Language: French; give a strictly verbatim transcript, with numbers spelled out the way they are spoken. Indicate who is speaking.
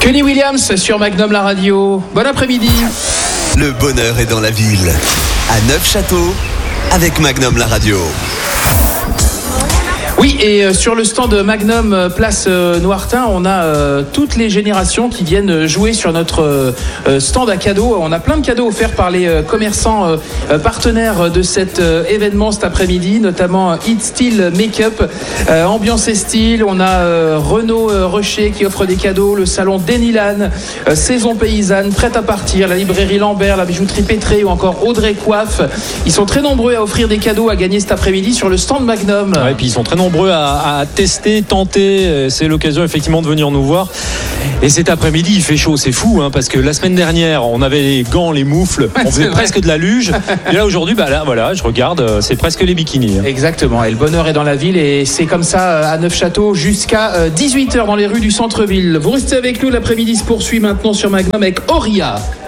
Speaker 1: Kenny Williams sur Magnum la radio. Bon après-midi.
Speaker 2: Le bonheur est dans la ville. À Neufchâteau, avec Magnum la radio.
Speaker 1: Oui, et sur le stand Magnum Place Noirtin, on a euh, toutes les générations qui viennent jouer sur notre euh, stand à cadeaux. On a plein de cadeaux offerts par les euh, commerçants euh, partenaires de cet euh, événement cet après-midi, notamment Hit Style Makeup, euh, Ambiance et Style. On a euh, Renaud euh, Rocher qui offre des cadeaux, le salon Denilan, euh, Saison Paysanne, Prêt à partir, la librairie Lambert, la bijouterie Pétré ou encore Audrey Coiffe. Ils sont très nombreux à offrir des cadeaux à gagner cet après-midi sur le stand Magnum.
Speaker 3: Ouais, et puis ils sont très nombreux À, à tester, tenter. C'est l'occasion effectivement de venir nous voir. Et cet après-midi, il fait chaud, c'est fou, hein, parce que la semaine dernière, on avait les gants, les moufles, on faisait presque de la luge. Et là aujourd'hui, bah là, voilà, je regarde, c'est presque les bikinis. Hein.
Speaker 1: Exactement. Et le bonheur est dans la ville, et c'est comme ça à Neufchâteau jusqu'à dix-huit heures dans les rues du centre-ville. Vous restez avec nous, l'après-midi se poursuit maintenant sur Magnum avec Auria.